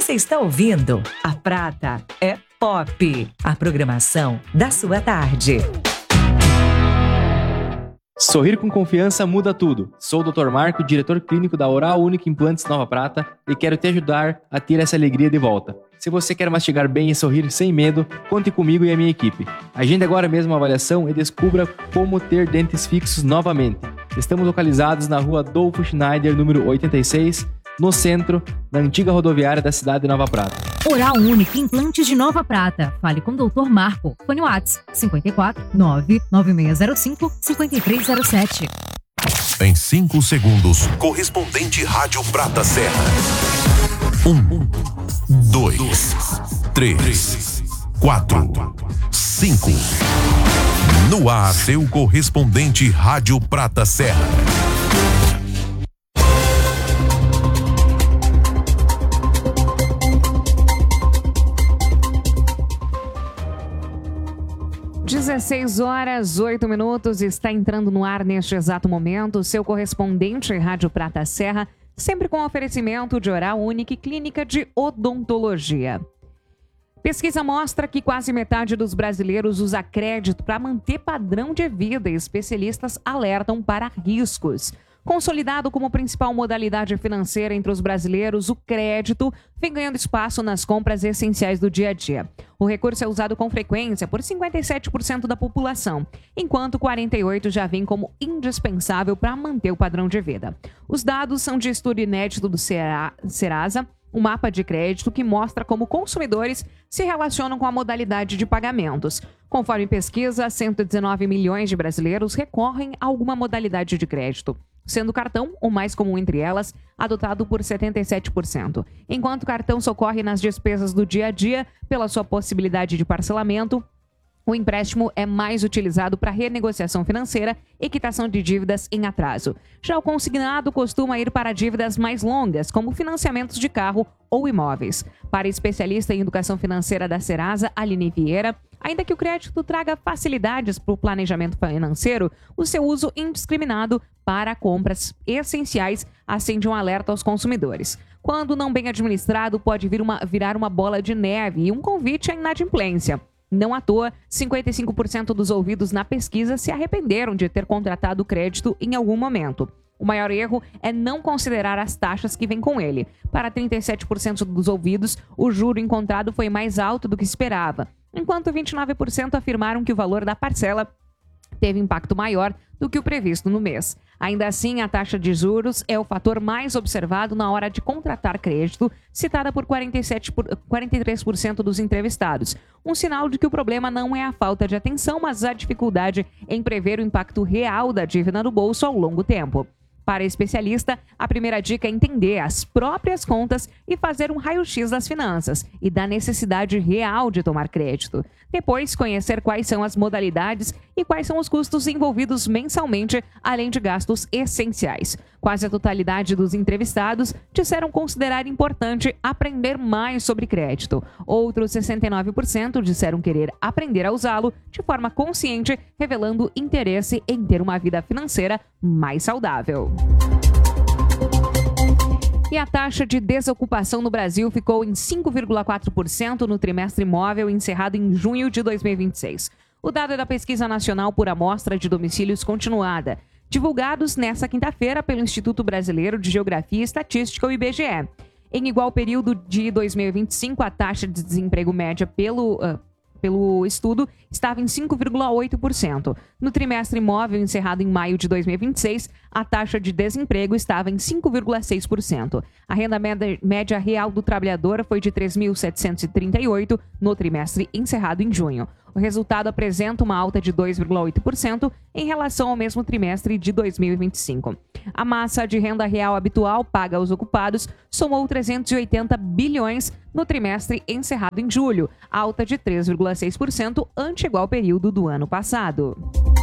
Você está ouvindo A Prata é Pop, a programação da sua tarde. Sorrir com confiança muda tudo. Sou o Dr. Marco, diretor clínico da Oral Unique Implantes Nova Prata e quero te ajudar a ter essa alegria de volta. Se você quer mastigar bem e sorrir sem medo, conte comigo e a minha equipe. Agende agora mesmo uma avaliação e descubra como ter dentes fixos novamente. Estamos localizados na rua Adolfo Schneider, número 86, no centro, na antiga rodoviária da cidade de Nova Prata. Oral Unique Implantes de Nova Prata. Fale com o Dr. Marco. Fone WhatsApp 54 99605 5307. Em 5 segundos, correspondente Rádio Prata Serra. 1, 2, 3, 4, 5. No ar, seu correspondente Rádio Prata Serra. Dezesseis horas, 8 minutos, está entrando no ar neste exato momento o seu correspondente Rádio Prata Serra, sempre com oferecimento de Oral Unique Clínica de Odontologia. Pesquisa mostra que quase metade dos brasileiros usa crédito para manter padrão de vida e especialistas alertam para riscos. Consolidado como principal modalidade financeira entre os brasileiros, o crédito vem ganhando espaço nas compras essenciais do dia a dia. O recurso é usado com frequência por 57% da população, enquanto 48% já vem como indispensável para manter o padrão de vida. Os dados são de estudo inédito do Serasa, um mapa de crédito que mostra como consumidores se relacionam com a modalidade de pagamentos. Conforme pesquisa, 119 milhões de brasileiros recorrem a alguma modalidade de crédito, sendo o cartão o mais comum entre elas, adotado por 77%. Enquanto o cartão socorre nas despesas do dia a dia pela sua possibilidade de parcelamento, o empréstimo é mais utilizado para renegociação financeira e quitação de dívidas em atraso. Já o consignado costuma ir para dívidas mais longas, como financiamentos de carro ou imóveis. Para a especialista em educação financeira da Serasa, Aline Vieira, ainda que o crédito traga facilidades para o planejamento financeiro, o seu uso indiscriminado para compras essenciais acende um alerta aos consumidores. Quando não bem administrado, pode virar uma bola de neve e um convite à inadimplência. Não à toa, 55% dos ouvidos na pesquisa se arrependeram de ter contratado crédito em algum momento. O maior erro é não considerar as taxas que vêm com ele. Para 37% dos ouvidos, o juro encontrado foi mais alto do que esperava, enquanto 29% afirmaram que o valor da parcela teve impacto maior do que o previsto no mês. Ainda assim, a taxa de juros é o fator mais observado na hora de contratar crédito, citada por 43% dos entrevistados. Um sinal de que o problema não é a falta de atenção, mas a dificuldade em prever o impacto real da dívida no bolso ao longo tempo. Para a especialista, a primeira dica é entender as próprias contas e fazer um raio-x das finanças e da necessidade real de tomar crédito. Depois, conhecer quais são as modalidades e quais são os custos envolvidos mensalmente, além de gastos essenciais. Quase a totalidade dos entrevistados disseram considerar importante aprender mais sobre crédito. Outros 69% disseram querer aprender a usá-lo de forma consciente, revelando interesse em ter uma vida financeira mais saudável. E a taxa de desocupação no Brasil ficou em 5,4% no trimestre móvel encerrado em junho de 2026. O dado é da Pesquisa Nacional por Amostra de Domicílios Continuada, divulgados nesta quinta-feira pelo Instituto Brasileiro de Geografia e Estatística, o IBGE. Em igual período de 2025, a taxa de desemprego média pelo estudo estava em 5,8%. No trimestre móvel encerrado em maio de 2026, a taxa de desemprego estava em 5,6%. A renda média real do trabalhador foi de R$ 3.738 no trimestre encerrado em junho. O resultado apresenta uma alta de 2,8% em relação ao mesmo trimestre de 2025. A massa de renda real habitual paga aos ocupados somou 380 bilhões no trimestre encerrado em julho, alta de 3,6% ante igual período do ano passado.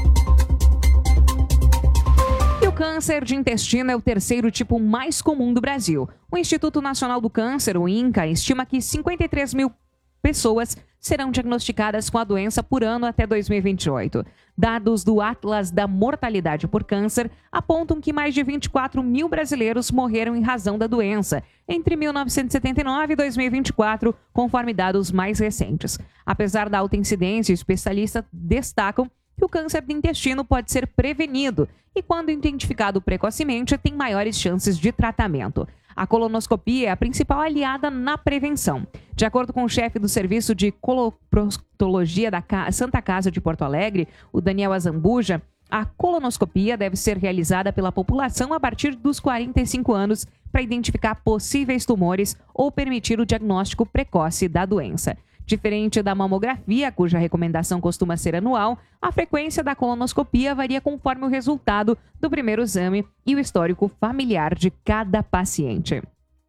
E o câncer de intestino é o terceiro tipo mais comum do Brasil. O Instituto Nacional do Câncer, o INCA, estima que 53 mil pessoas serão diagnosticadas com a doença por ano até 2028. Dados do Atlas da Mortalidade por Câncer apontam que mais de 24 mil brasileiros morreram em razão da doença entre 1979 e 2024, conforme dados mais recentes. Apesar da alta incidência, especialistas destacam que o câncer do intestino pode ser prevenido e, quando identificado precocemente, tem maiores chances de tratamento. A colonoscopia é a principal aliada na prevenção. De acordo com o chefe do Serviço de Coloproctologia da Santa Casa de Porto Alegre, o Daniel Azambuja, a colonoscopia deve ser realizada pela população a partir dos 45 anos para identificar possíveis tumores ou permitir o diagnóstico precoce da doença. Diferente da mamografia, cuja recomendação costuma ser anual, a frequência da colonoscopia varia conforme o resultado do primeiro exame e o histórico familiar de cada paciente.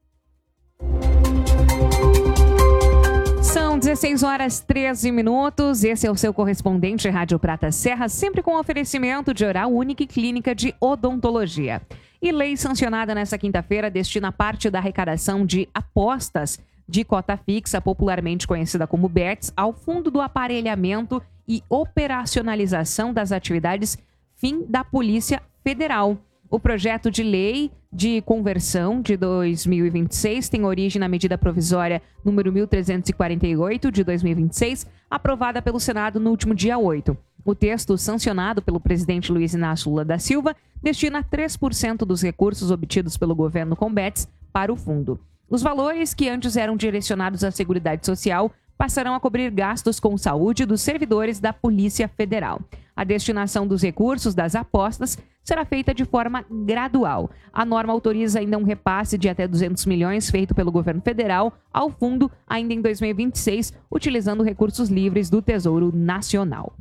São 16 horas 13 minutos. Esse é o seu correspondente Rádio Prata Serra, sempre com oferecimento de Oral Unique Clínica de Odontologia. E lei sancionada nesta quinta-feira destina parte da arrecadação de apostas de cota fixa, popularmente conhecida como BETS, ao Fundo do Aparelhamento e Operacionalização das Atividades FIM da Polícia Federal. O projeto de lei de conversão de 2026 tem origem na medida provisória número 1348 de 2026, aprovada pelo Senado no último dia 8. O texto, sancionado pelo presidente Luiz Inácio Lula da Silva, destina 3% dos recursos obtidos pelo governo com BETS para o fundo. Os valores que antes eram direcionados à Seguridade Social passarão a cobrir gastos com saúde dos servidores da Polícia Federal. A destinação dos recursos das apostas será feita de forma gradual. A norma autoriza ainda um repasse de até 200 milhões feito pelo governo federal ao fundo ainda em 2026, utilizando recursos livres do Tesouro Nacional.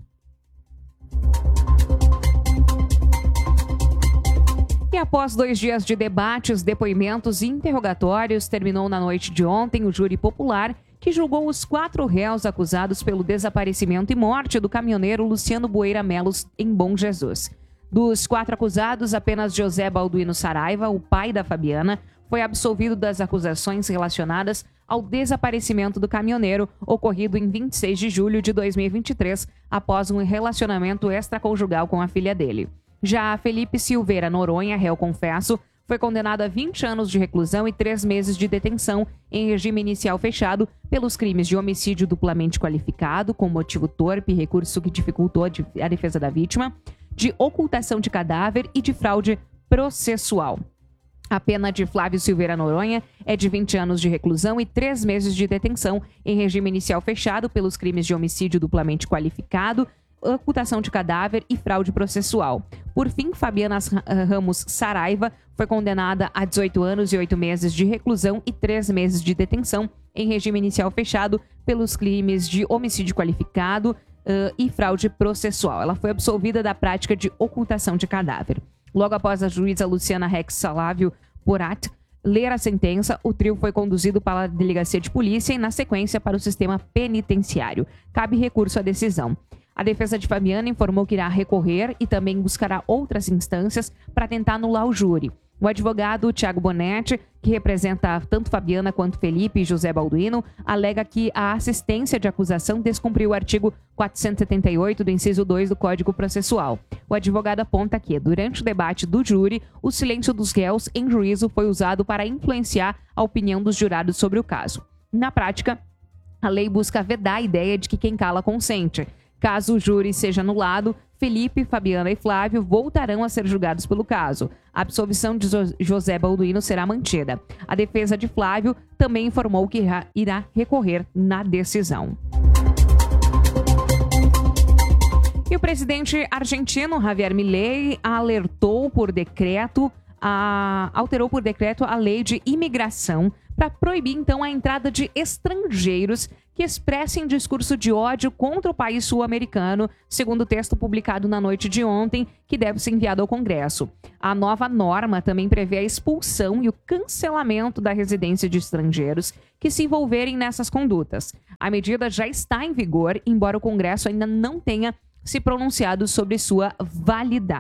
E após 2 dias de debates, depoimentos e interrogatórios, terminou na noite de ontem o júri popular que julgou os 4 réus acusados pelo desaparecimento e morte do caminhoneiro Luciano Boeira Melos em Bom Jesus. Dos 4 acusados, apenas José Balduino Saraiva, o pai da Fabiana, foi absolvido das acusações relacionadas ao desaparecimento do caminhoneiro ocorrido em 26 de julho de 2023, após um relacionamento extraconjugal com a filha dele. Já Felipe Silveira Noronha, réu confesso, foi condenado a 20 anos de reclusão e 3 meses de detenção em regime inicial fechado pelos crimes de homicídio duplamente qualificado, com motivo torpe e recurso que dificultou a defesa da vítima, de ocultação de cadáver e de fraude processual. A pena de Flávio Silveira Noronha é de 20 anos de reclusão e 3 meses de detenção em regime inicial fechado pelos crimes de homicídio duplamente qualificado, ocultação de cadáver e fraude processual. Por fim, Fabiana Ramos Saraiva foi condenada a 18 anos e 8 meses de reclusão e 3 meses de detenção em regime inicial fechado pelos crimes de homicídio qualificado e fraude processual. Ela foi absolvida da prática de ocultação de cadáver. Logo após a juíza Luciana Rex Salávio Porat ler a sentença, o trio foi conduzido para a delegacia de polícia e, na sequência, para o sistema penitenciário. Cabe recurso à decisão. A defesa de Fabiana informou que irá recorrer e também buscará outras instâncias para tentar anular o júri. O advogado Tiago Bonetti, que representa tanto Fabiana quanto Felipe e José Balduino, alega que a assistência de acusação descumpriu o artigo 478 do inciso 2 do Código Processual. O advogado aponta que, durante o debate do júri, o silêncio dos réus em juízo foi usado para influenciar a opinião dos jurados sobre o caso. Na prática, a lei busca vedar a ideia de que quem cala consente. Caso o júri seja anulado, Felipe, Fabiana e Flávio voltarão a ser julgados pelo caso. A absolvição de José Balduino será mantida. A defesa de Flávio também informou que irá recorrer na decisão. E o presidente argentino Javier Milei alterou por decreto a lei de imigração para proibir, então, a entrada de estrangeiros que expressem discurso de ódio contra o país sul-americano, segundo o texto publicado na noite de ontem, que deve ser enviado ao Congresso. A nova norma também prevê a expulsão e o cancelamento da residência de estrangeiros que se envolverem nessas condutas. A medida já está em vigor, embora o Congresso ainda não tenha se pronunciado sobre sua validade.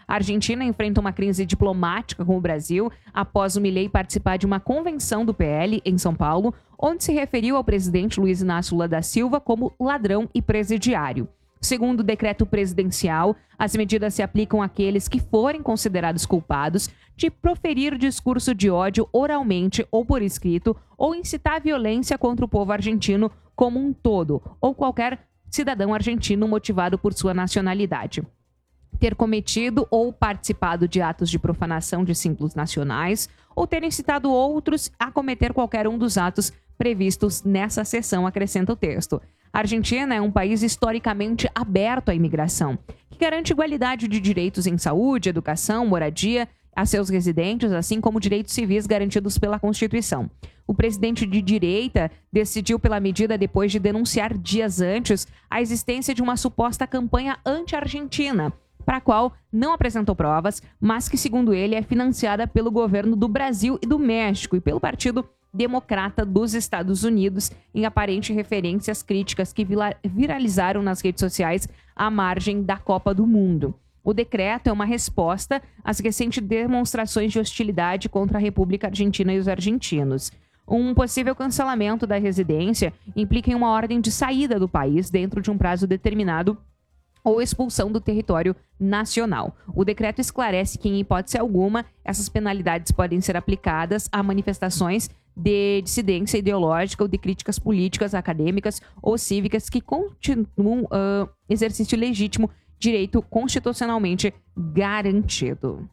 A Argentina enfrenta uma crise diplomática com o Brasil após o Milei participar de uma convenção do PL em São Paulo, onde se referiu ao presidente Luiz Inácio Lula da Silva como ladrão e presidiário. Segundo o decreto presidencial, as medidas se aplicam àqueles que forem considerados culpados de proferir discurso de ódio oralmente ou por escrito ou incitar violência contra o povo argentino como um todo ou qualquer cidadão argentino motivado por sua nacionalidade. Ter cometido ou participado de atos de profanação de símbolos nacionais ou ter incitado outros a cometer qualquer um dos atos previstos nessa seção, acrescenta o texto. A Argentina é um país historicamente aberto à imigração, que garante igualdade de direitos em saúde, educação, moradia a seus residentes, assim como direitos civis garantidos pela Constituição. O presidente de direita decidiu pela medida depois de denunciar dias antes a existência de uma suposta campanha anti-argentina, para a qual não apresentou provas, mas que, segundo ele, é financiada pelo governo do Brasil e do México e pelo Partido Democrata dos Estados Unidos, em aparente referência às críticas que viralizaram nas redes sociais à margem da Copa do Mundo. O decreto é uma resposta às recentes demonstrações de hostilidade contra a República Argentina e os argentinos. Um possível cancelamento da residência implica em uma ordem de saída do país dentro de um prazo determinado ou expulsão do território nacional. O decreto esclarece que, em hipótese alguma, essas penalidades podem ser aplicadas a manifestações de dissidência ideológica ou de críticas políticas, acadêmicas ou cívicas que continuam exercício legítimo, direito constitucionalmente garantido.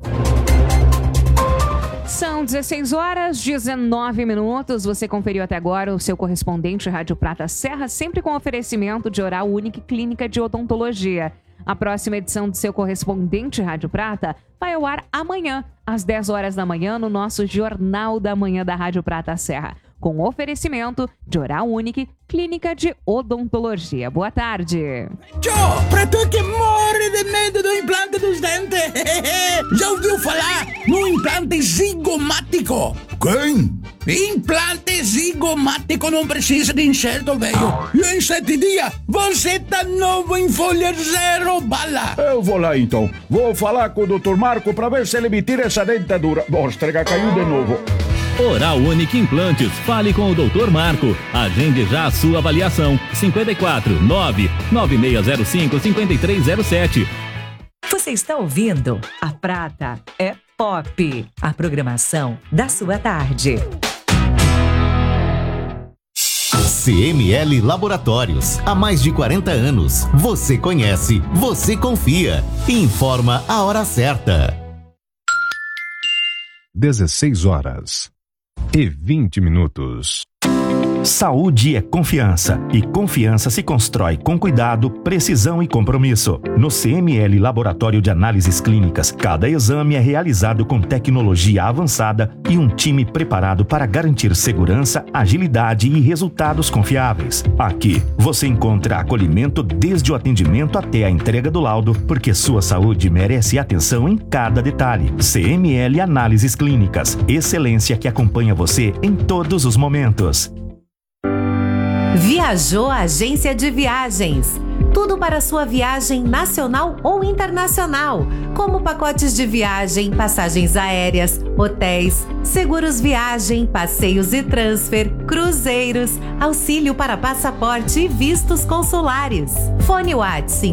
São 16 horas, 19 minutos. Você conferiu até agora o seu correspondente Rádio Prata Serra, sempre com oferecimento de Oral Unique Clínica de Odontologia. A próxima edição do seu correspondente Rádio Prata vai ao ar amanhã, às 10 horas da manhã, no nosso Jornal da Manhã da Rádio Prata Serra, com oferecimento de Oral Unique Clínica de Odontologia. Boa tarde. Tchô, pra tu que morre de medo do implante dos dentes, já ouviu falar no implante zigomático? Quem? Implante zigomático não precisa de enxerto, velho. E em 7 dias, você tá novo em folha 0 bala. Eu vou lá então. Vou falar com o Dr. Marco pra ver se ele me tira essa dentadura. Mostra, caiu de novo. Oral Unique Implantes. Fale com o Dr. Marco. Agende já a sua avaliação. 54 99605 5307. Você está ouvindo A Prata é Pop, a programação da sua tarde. CML Laboratórios, há mais de 40 anos. Você conhece, você confia. Informa a hora certa. 16h20. Saúde é confiança, e confiança se constrói com cuidado, precisão e compromisso. No CML Laboratório de Análises Clínicas, cada exame é realizado com tecnologia avançada e um time preparado para garantir segurança, agilidade e resultados confiáveis. Aqui, você encontra acolhimento desde o atendimento até a entrega do laudo, porque sua saúde merece atenção em cada detalhe. CML Análises Clínicas, excelência que acompanha você em todos os momentos. Viajou a agência de viagens. Tudo para sua viagem nacional ou internacional, como pacotes de viagem, passagens aéreas, hotéis, seguros viagem, passeios e transfer, cruzeiros, auxílio para passaporte e vistos consulares. Fone WhatsApp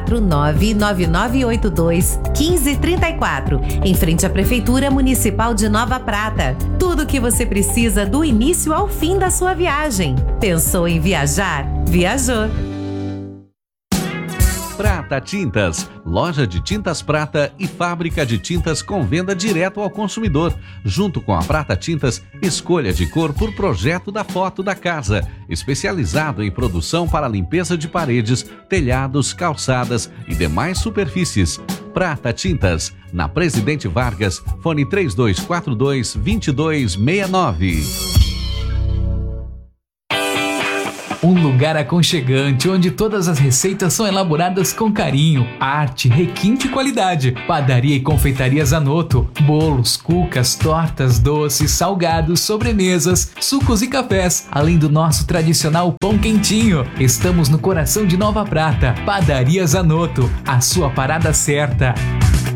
54999821534, em frente à Prefeitura Municipal de Nova Prata. Tudo o que você precisa do início ao fim da sua viagem. Pensou em viajar? Viajou! Prata Tintas, loja de tintas prata e fábrica de tintas com venda direto ao consumidor. Junto com a Prata Tintas, escolha de cor por projeto da foto da casa. Especializado em produção para limpeza de paredes, telhados, calçadas e demais superfícies. Prata Tintas, na Presidente Vargas, fone 3242-2269. Um lugar aconchegante onde todas as receitas são elaboradas com carinho, arte, requinte e qualidade. Padaria e confeitaria Zanotto, bolos, cucas, tortas, doces, salgados, sobremesas, sucos e cafés, além do nosso tradicional pão quentinho. Estamos no coração de Nova Prata. Padaria Zanotto, a sua parada certa.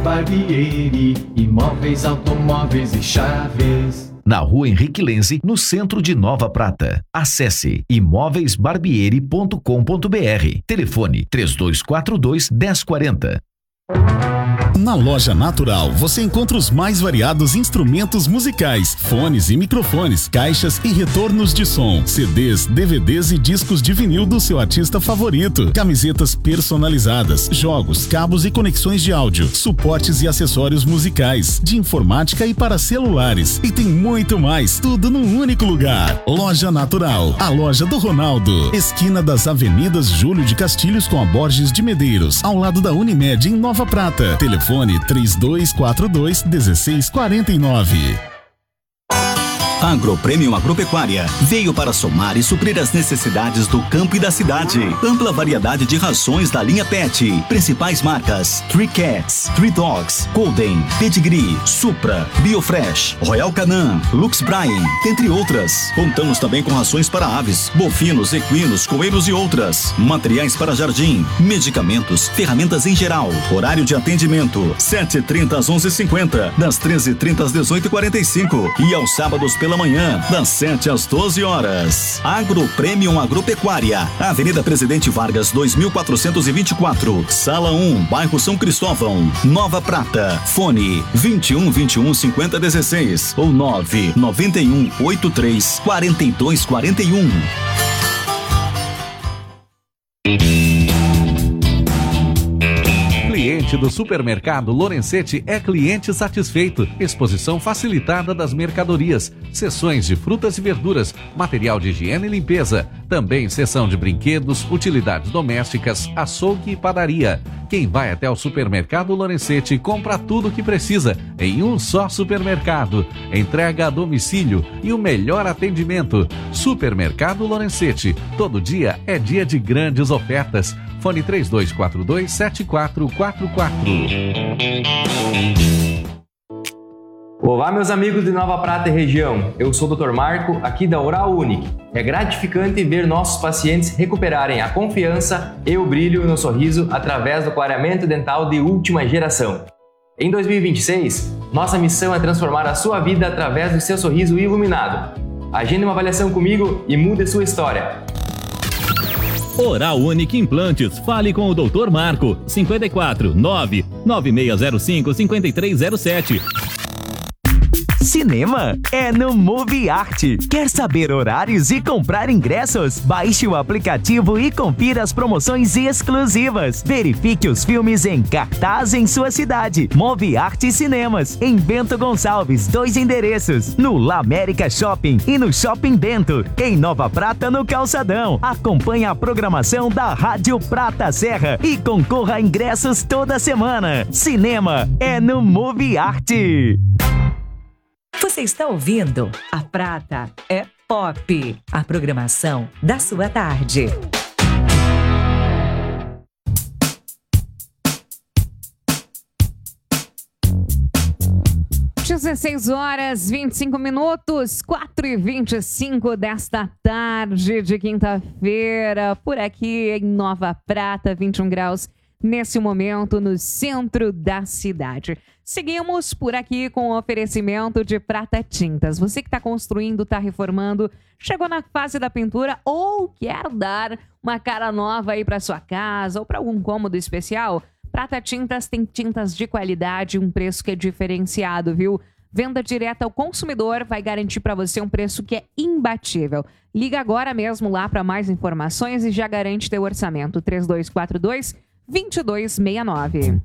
Barbieri, imóveis, automóveis e chaves. Na Rua Henrique Lenze, no centro de Nova Prata. Acesse imóveisbarbieri.com.br. Telefone 3242-1040. Na Loja Natural, você encontra os mais variados instrumentos musicais, fones e microfones, caixas e retornos de som, CDs, DVDs e discos de vinil do seu artista favorito, camisetas personalizadas, jogos, cabos e conexões de áudio, suportes e acessórios musicais, de informática e para celulares. E tem muito mais, tudo num único lugar. Loja Natural, a loja do Ronaldo, esquina das Avenidas Júlio de Castilhos com a Borges de Medeiros, ao lado da Unimed em Nova Prata. Telefone 3242-1649. Agropremium Agropecuária veio para somar e suprir as necessidades do campo e da cidade. Ampla variedade de rações da linha Pet. Principais marcas: Three Cats, Three Dogs, Golden, Pedigree, Supra, Biofresh, Royal Canin, Lux Bryan, entre outras. Contamos também com rações para aves, bovinos, equinos, coelhos e outras. Materiais para jardim, medicamentos, ferramentas em geral. Horário de atendimento: 7h30 às 11h50, das 13h30 às 18h45 e aos sábados pela manhã, das 7 às 12 horas. Agropremium Agropecuária, Avenida Presidente Vargas 2424, Sala 1, bairro São Cristóvão, Nova Prata. Fone 21 21 50 16 ou 9 91 83 42 41. Cliente do supermercado Lorenzetti é cliente satisfeito. Exposição facilitada das mercadorias, seções de frutas e verduras, material de higiene e limpeza, também seção de brinquedos, utilidades domésticas, açougue e padaria. Quem vai até o supermercado Lorenzetti compra tudo o que precisa em um só supermercado. Entrega a domicílio e o melhor atendimento. Supermercado Lorenzetti. Todo dia é dia de grandes ofertas. Fone 3242-7444. Olá, meus amigos de Nova Prata e região. Eu sou o Dr. Marco, aqui da Oral Unique. É gratificante ver nossos pacientes recuperarem a confiança e o brilho no sorriso através do clareamento dental de última geração. Em 2026, nossa missão é transformar a sua vida através do seu sorriso iluminado. Agende uma avaliação comigo e mude sua história. Oral Unique Implantes. Fale com o Dr. Marco. 54 99605 5307. Cinema é no Movie Art. Quer saber horários e comprar ingressos? Baixe o aplicativo e confira as promoções exclusivas. Verifique os filmes em cartaz em sua cidade. Movie Art Cinemas, em Bento Gonçalves, 2 endereços. No La América Shopping e no Shopping Bento. Em Nova Prata, no Calçadão. Acompanhe a programação da Rádio Prata Serra e concorra a ingressos toda semana. Cinema é no Movie Art. Você está ouvindo A Prata é Pop, a programação da sua tarde. Às 16h25, 4h25 desta tarde de quinta-feira, por aqui em Nova Prata, 21 graus nesse momento no centro da cidade. Seguimos por aqui com o oferecimento de Prata Tintas. Você que está construindo, está reformando, chegou na fase da pintura ou quer dar uma cara nova aí para sua casa ou para algum cômodo especial, Prata Tintas tem tintas de qualidade, um preço que é diferenciado, viu? Venda direta ao consumidor vai garantir para você um preço que é imbatível. Liga agora mesmo lá para mais informações e já garante teu orçamento. 3242-2269.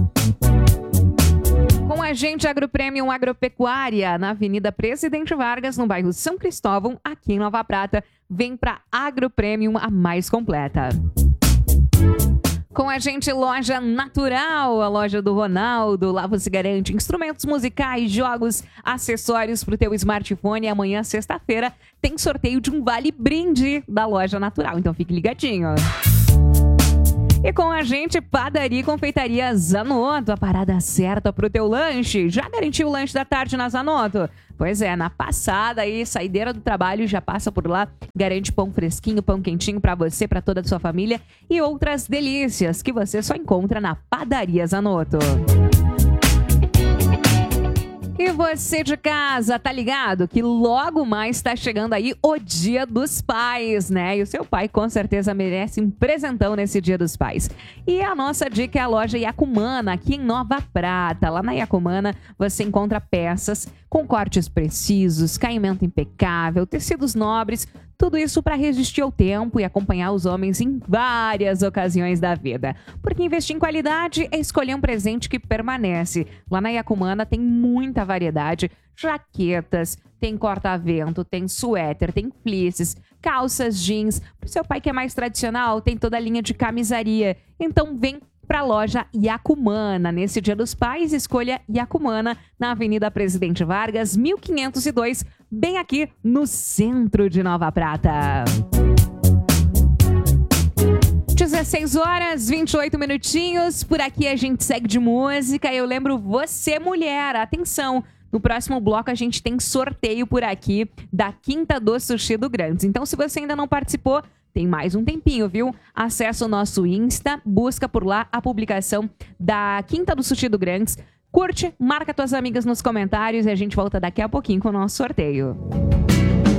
Com a gente, Agropremium Agropecuária, na Avenida Presidente Vargas, no bairro São Cristóvão, aqui em Nova Prata. Vem para Agropremium, a mais completa. Com a gente, Loja Natural, a loja do Ronaldo. Lá você garante instrumentos musicais, jogos, acessórios para o teu smartphone. E amanhã, sexta-feira, tem sorteio de um vale-brinde da Loja Natural. Então fique ligadinho. E com a gente, Padaria e Confeitaria Zanotto, a parada certa pro teu lanche. Já garantiu o lanche da tarde na Zanotto? Pois é, na passada aí, saideira do trabalho, já passa por lá, garante pão fresquinho, pão quentinho pra você, pra toda a sua família e outras delícias que você só encontra na Padaria Zanotto. E você de casa, tá ligado? Que logo mais tá chegando aí o Dia dos Pais, né? E o seu pai com certeza merece um presentão nesse Dia dos Pais. E a nossa dica é a loja Yacumana, aqui em Nova Prata. Lá na Yacumana você encontra peças com cortes precisos, caimento impecável, tecidos nobres, tudo isso para resistir ao tempo e acompanhar os homens em várias ocasiões da vida. Porque investir em qualidade é escolher um presente que permanece. Lá na Yacumana tem muita variedade, jaquetas, tem corta-vento, tem suéter, tem fleeces, calças jeans. Pro seu pai que é mais tradicional, tem toda a linha de camisaria. Então vem para a loja Yacumana. Nesse Dia dos Pais, escolha Yacumana na Avenida Presidente Vargas, 1502, bem aqui no centro de Nova Prata. 16 horas, 28 minutinhos. Por aqui a gente segue de música. Eu lembro você, mulher, atenção. No próximo bloco a gente tem sorteio por aqui da Quinta do Sushi do Grandes. Então, se você ainda não participou, tem mais um tempinho, viu? Acesse o nosso Insta, busca por lá a publicação da Quinta do Sushi do Grandes. Curte, marca tuas amigas nos comentários e a gente volta daqui a pouquinho com o nosso sorteio.